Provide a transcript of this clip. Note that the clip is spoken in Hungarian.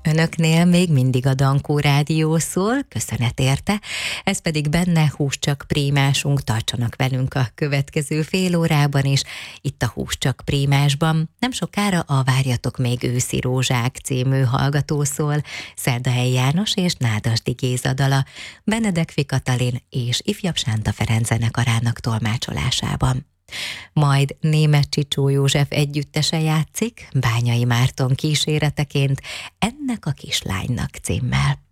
Önöknél még mindig a Dankó Rádió szól, köszönet érte, ez pedig benne Húscsak Prímásunk, tartsanak velünk a következő fél órában is, itt a Húscsak Prímásban. Nem sokára a Várjatok még őszi rózsák című hallgató szól, Szerdahelyi János és Nádasdy Géza dala, Benedek Katalin és Ifjabb Sánta Ferenc zenekarának tolmácsolásában. Majd Németh Csicsó József együttese játszik, Bányai Márton kíséreteként, Ennek a kislánynak címmel.